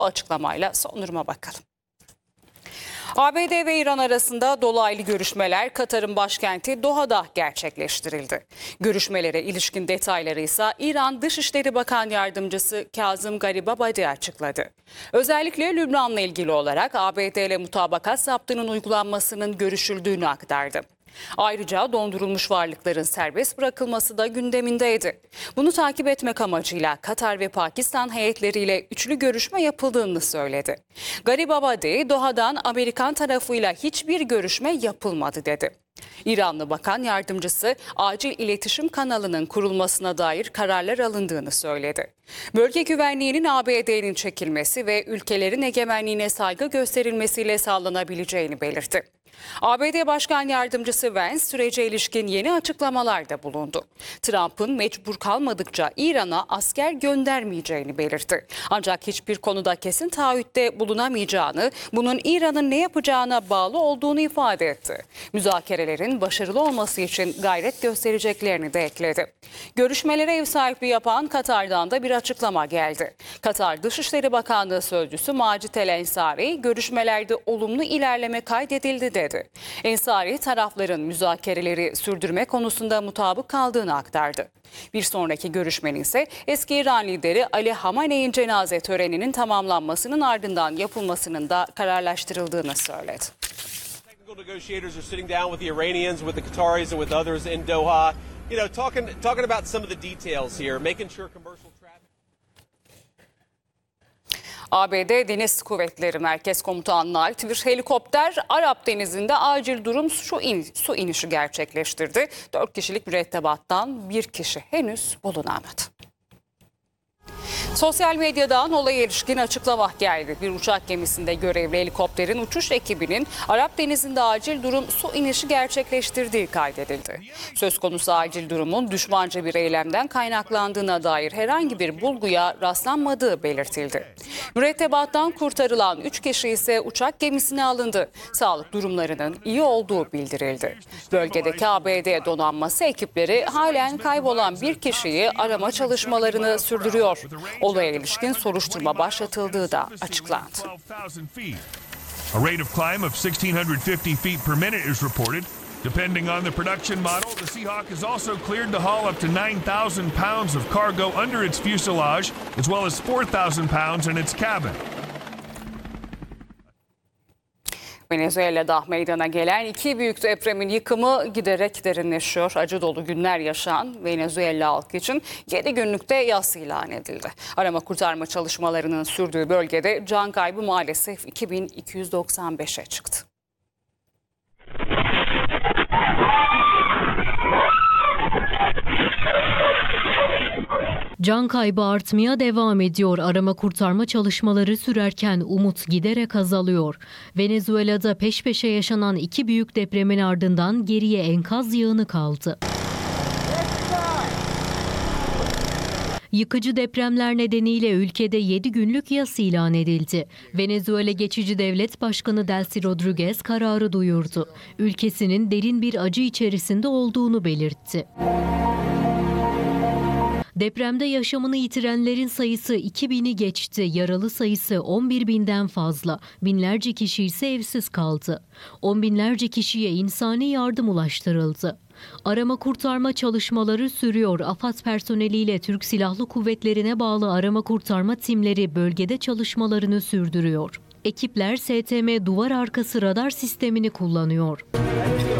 Açıklamayla son duruma bakalım. ABD ve İran arasında dolaylı görüşmeler Katar'ın başkenti Doha'da gerçekleştirildi. Görüşmelere ilişkin detayları ise İran Dışişleri Bakan Yardımcısı Kazım Garibabadi açıkladı. Özellikle Lübnan'la ilgili olarak ABD ile mutabakat zaptının uygulanmasının görüşüldüğünü aktardı. Ayrıca dondurulmuş varlıkların serbest bırakılması da gündemindeydi. Bunu takip etmek amacıyla Katar ve Pakistan heyetleriyle üçlü görüşme yapıldığını söyledi. Garibabadi, Doha'dan Amerikan tarafıyla hiçbir görüşme yapılmadı dedi. İranlı Bakan Yardımcısı acil iletişim kanalının kurulmasına dair kararlar alındığını söyledi. Bölge güvenliğinin ABD'nin çekilmesi ve ülkelerin egemenliğine saygı gösterilmesiyle sağlanabileceğini belirtti. ABD Başkan Yardımcısı Vance sürece ilişkin yeni açıklamalarda bulundu. Trump'ın mecbur kalmadıkça İran'a asker göndermeyeceğini belirtti. Ancak hiçbir konuda kesin taahhütte bulunamayacağını, bunun İran'ın ne yapacağına bağlı olduğunu ifade etti. Müzakerelerin başarılı olması için gayret göstereceklerini de ekledi. Görüşmelere ev sahipliği yapan Katar'dan da bir açıklama geldi. Katar Dışişleri Bakanlığı Sözcüsü Macit El Ensari, görüşmelerde olumlu ilerleme kaydedildi dedi. Ensari, tarafların müzakereleri sürdürme konusunda mutabık kaldığını aktardı. Bir sonraki görüşmenin ise eski İran lideri Ali Hamaney'in cenaze töreninin tamamlanmasının ardından yapılmasının da kararlaştırıldığını söyledi. Negotiators are sitting down with the Iranians, with the Qataris and with others in Doha. Talking about some of the details here, making sure commercial traffic. ABD Deniz Kuvvetleri Merkez Komutanlığı ait bir helikopter Arap Denizi'nde acil durum su inişi gerçekleştirdi. 4 kişilik mürettebattan bir kişi henüz bulunamadı. Sosyal medyadan olaya ilişkin açıklama geldi. Bir uçak gemisinde görevli helikopterin uçuş ekibinin Arap Denizi'nde acil durum su inişi gerçekleştirdiği kaydedildi. Söz konusu acil durumun düşmanca bir eylemden kaynaklandığına dair herhangi bir bulguya rastlanmadığı belirtildi. Mürettebattan kurtarılan 3 kişi ise uçak gemisine alındı. Sağlık durumlarının iyi olduğu bildirildi. Bölgedeki ABD donanması ekipleri halen kaybolan bir kişiyi arama çalışmalarını sürdürüyor. Olaya ilişkin soruşturma başlatıldığı da açıklandı. A rate of climb of 1,650 feet per minute is reported. Depending on the production model, the Seahawk has also cleared to haul up to 9,000 pounds of cargo under its fuselage, as well as 4,000 pounds in its cabin. Venezuela'da meydana gelen 2 büyük depremin yıkımı giderek derinleşiyor. Acı dolu günler yaşayan Venezuela halkı için 7 günlükte yas ilan edildi. Arama kurtarma çalışmalarının sürdüğü bölgede can kaybı maalesef 2295'e çıktı. Can kaybı artmaya devam ediyor. Arama kurtarma çalışmaları sürerken umut giderek azalıyor. Venezuela'da peş peşe yaşanan 2 büyük depremin ardından geriye enkaz yığını kaldı. Yıkıcı depremler nedeniyle ülkede 7 günlük yas ilan edildi. Venezuela Geçici Devlet Başkanı Delcy Rodriguez kararı duyurdu. Ülkesinin derin bir acı içerisinde olduğunu belirtti. Depremde yaşamını yitirenlerin sayısı 2000'i geçti. Yaralı sayısı 11 binden fazla. Binlerce kişi ise evsiz kaldı. 10 binlerce kişiye insani yardım ulaştırıldı. Arama kurtarma çalışmaları sürüyor. AFAD personeliyle Türk Silahlı Kuvvetleri'ne bağlı arama kurtarma timleri bölgede çalışmalarını sürdürüyor. Ekipler STM duvar arkası radar sistemini kullanıyor.